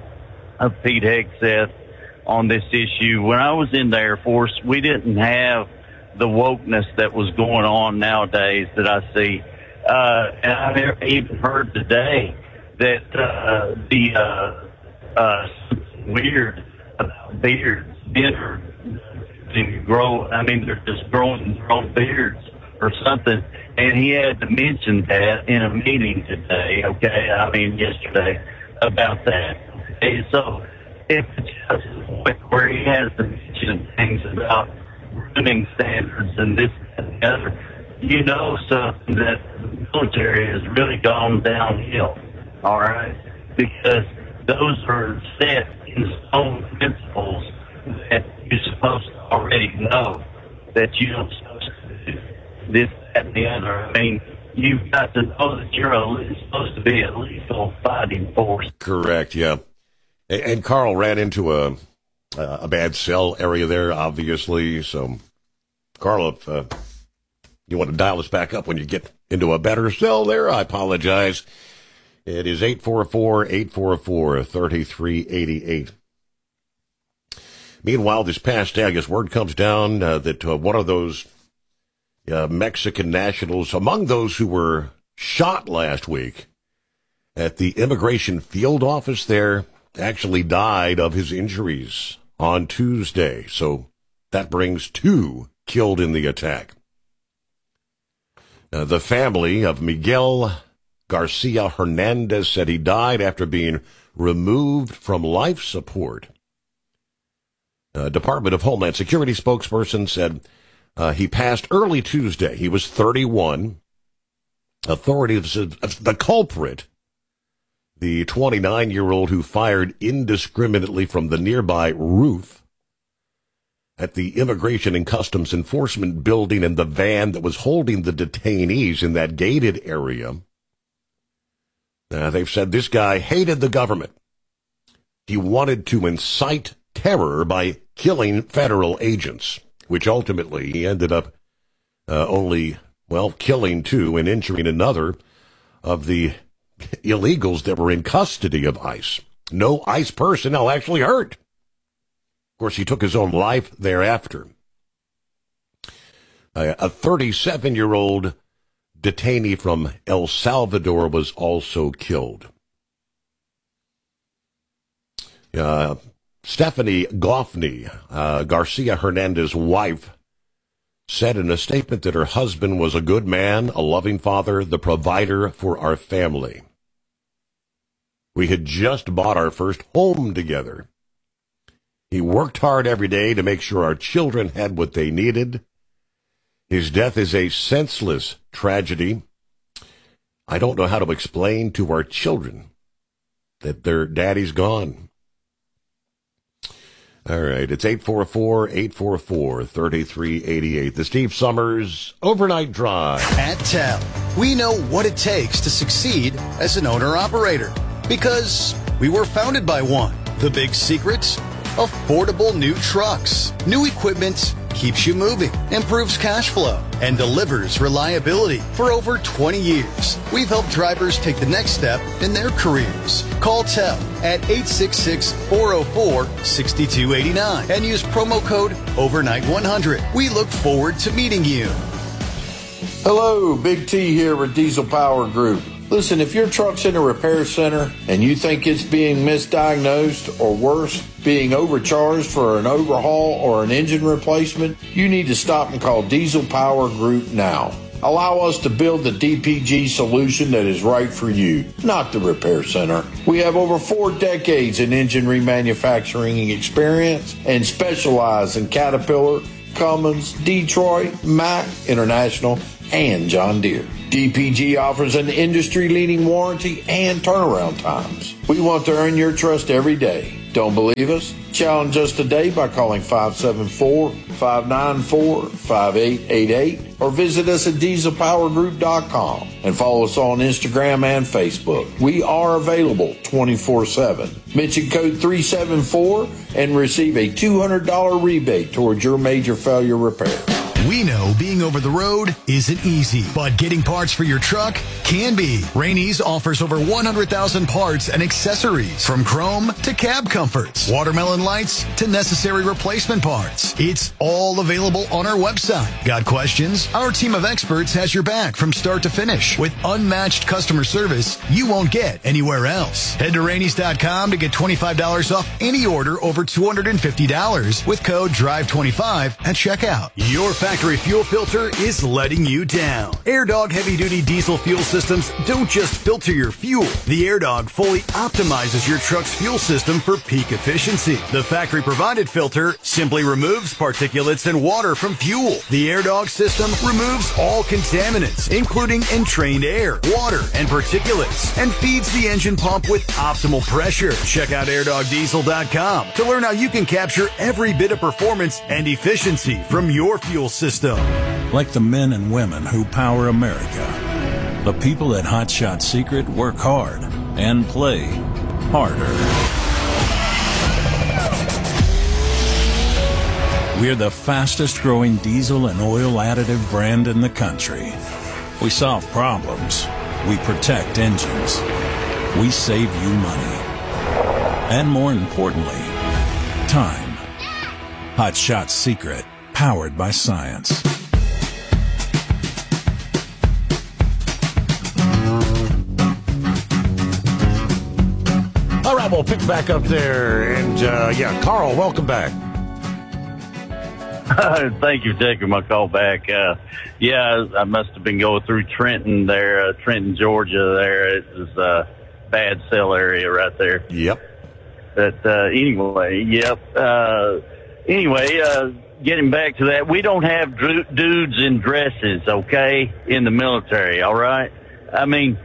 of Pete Hegseth on this issue. When I was in the Air Force, we didn't have the wokeness that was going on nowadays that I see. Uh, and I never even heard today that uh, the uh, uh, weird about beards. Men are to grow, I mean, they're just growing, growing beards or something. And he had to mention that in a meeting today, okay, I mean yesterday, about that. And so it's just a point where he has to mention things about grooming standards and this and the other. You know something, that the military has really gone downhill, all right? Because those are set in stone principles that you're supposed to already know that you're not supposed to do this, that, and the other. I mean, you've got to know that you're a, supposed to be a lethal fighting force. Correct, yeah. And, and Carl ran into a a bad cell area there, obviously. So, Carl, if uh, you want to dial us back up when you get into a better cell there, I apologize. It is eight four four, eight four four, three three eight eight. Meanwhile, this past day, I guess word comes down uh, that uh, one of those uh, Mexican nationals, among those who were shot last week at the immigration field office there, actually died of his injuries on Tuesday. So that brings two killed in the attack. Uh, the family of Miguel Garcia Hernandez said he died after being removed from life support. Uh, Department of Homeland Security spokesperson said uh, he passed early Tuesday. He was thirty-one. Authorities said the culprit, the twenty-nine-year-old who fired indiscriminately from the nearby roof at the Immigration and Customs Enforcement building and the van that was holding the detainees in that gated area. Uh, they've said this guy hated the government. He wanted to incite terror by killing federal agents, which ultimately he ended up uh, only, well, killing two and injuring another of the illegals that were in custody of ICE. No ICE personnel actually hurt. Of course, he took his own life thereafter. Uh, a thirty-seven-year-old detainee from El Salvador was also killed. Uh, Stephanie Goffney, uh, Garcia Hernandez's wife, said in a statement that her husband was a good man, a loving father, the provider for our family. We had just bought our first home together. He worked hard every day to make sure our children had what they needed. His death is a senseless tragedy. I don't know how to explain to our children that their daddy's gone. All right, it's eight four four, eight four four, three three eight eight. The Steve Summers Overnight Drive. At T E L, we know what it takes to succeed as an owner-operator because we were founded by one. The big secret? Affordable new trucks. New equipment keeps you moving, improves cash flow, and delivers reliability. For over twenty years, we've helped drivers take the next step in their careers. Call T E L at eight six six, four oh four, six two eight nine and use promo code overnight one hundred. We look forward to meeting you. Hello, Big T here with Diesel Power Group. Listen, if your truck's in a repair center and you think it's being misdiagnosed or worse, being overcharged for an overhaul or an engine replacement, you need to stop and call Diesel Power Group now. Allow us to build the D P G solution that is right for you, not the repair center. We have over four decades in engine remanufacturing experience and specialize in Caterpillar, Cummins, Detroit, Mack, International, and John Deere. D P G offers an industry-leading warranty and turnaround times. We want to earn your trust every day. Don't believe us? Challenge us today by calling five seven four, five nine four, five eight eight eight or visit us at diesel power group dot com and follow us on Instagram and Facebook. We are available twenty-four seven. Mention code three seven four and receive a two hundred dollars rebate towards your major failure repair. We know being over the road isn't easy, but getting parts for your truck can be. Rainey's offers over one hundred thousand parts and accessories, from chrome to cab comforts, watermelon lights to necessary replacement parts. It's all available on our website. Got questions? Our team of experts has your back from start to finish with unmatched customer service you won't get anywhere else. Head to Rainey's dot com to get twenty-five dollars off any order over two hundred fifty dollars with code drive twenty-five at checkout. Your factory fuel filter is letting you down. AirDog heavy-duty diesel fuel systems don't just filter your fuel. The AirDog fully optimizes your truck's fuel system for peak efficiency. The factory-provided filter simply removes particulates and water from fuel. The AirDog system removes all contaminants, including entrained air, water, and particulates, and feeds the engine pump with optimal pressure. Check out air dog diesel dot com to learn how you can capture every bit of performance and efficiency from your fuel system. System. Like the men and women who power America, the people at Hot Shot Secret work hard and play harder. We're the fastest growing diesel and oil additive brand in the country. We solve problems. We protect engines. We save you money. And more importantly, time. Hot Shot Secret. Powered by science. All right, we'll pick back up there. And, uh, yeah, Carl, welcome back. Thank you for taking my call back. Uh, yeah, I must have been going through Trenton there, uh, Trenton, Georgia there. It was a bad cell area right there. Yep. But uh, anyway, yep. Uh, anyway, uh, getting back to that, we don't have dru- dudes in dresses, okay, in the military, all right? I mean,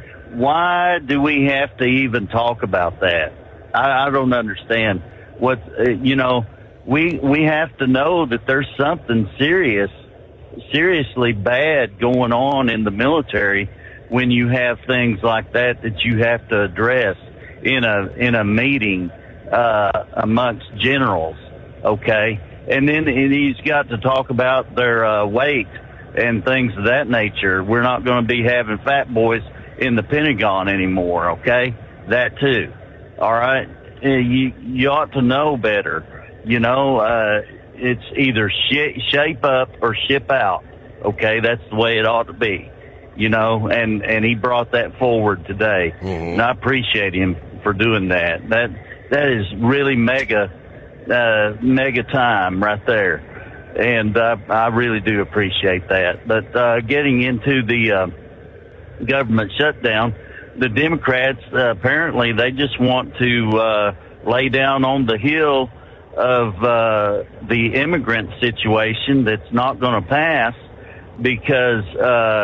why do we have to even talk about that? I, I don't understand. What, uh, you know, we we have to know that there's something serious, seriously bad going on in the military when you have things like that that you have to address in a in a meeting uh, amongst generals, okay? And then and he's got to talk about their uh, weight and things of that nature. We're not going to be having fat boys in the Pentagon anymore, okay? That too, all right? You, you ought to know better. You know, uh, it's either sh- shape up or ship out, okay? That's the way it ought to be, you know? And, and he brought that forward today. Mm-hmm. And I appreciate him for doing that. That That is really mega Uh, mega time right there, and uh, I really do appreciate that. But uh, getting into the uh, government shutdown, the Democrats uh, apparently they just want to uh, lay down on the hill of uh, the immigrant situation that's not going to pass because uh,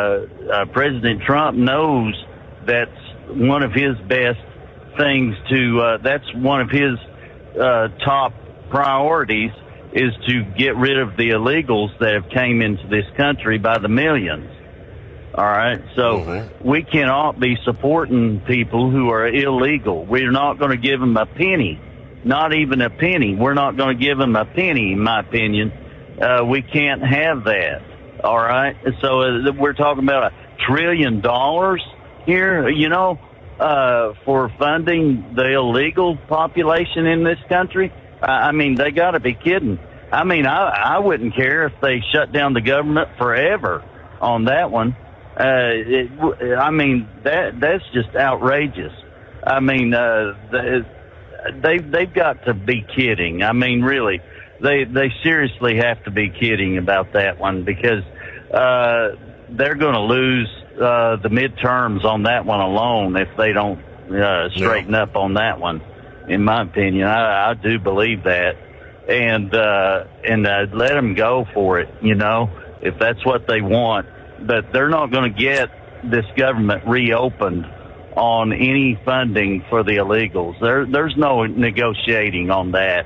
uh, President Trump knows that's one of his best things to. Uh, that's one of his uh, top priorities is to get rid of the illegals that have came into this country by the millions. All right. So mm-hmm. we cannot be supporting people who are illegal. We're not going to give them a penny, not even a penny. We're not going to give them a penny, in my opinion. Uh, we can't have that. All right. So uh, we're talking about a trillion dollars here, you know, uh, for funding the illegal population in this country. I mean, they got to be kidding. I mean, I, I wouldn't care if they shut down the government forever on that one. Uh, it, I mean, that that's just outrageous. I mean, uh, they they've got to be kidding. I mean, really, they they seriously have to be kidding about that one, because uh, they're going to lose uh, the midterms on that one alone if they don't uh, straighten yeah. up on that one. In my opinion, I, I do believe that, and uh, and uh, let them go for it. You know, if that's what they want. But they're not going to get this government reopened on any funding for the illegals. There, there's no negotiating on that.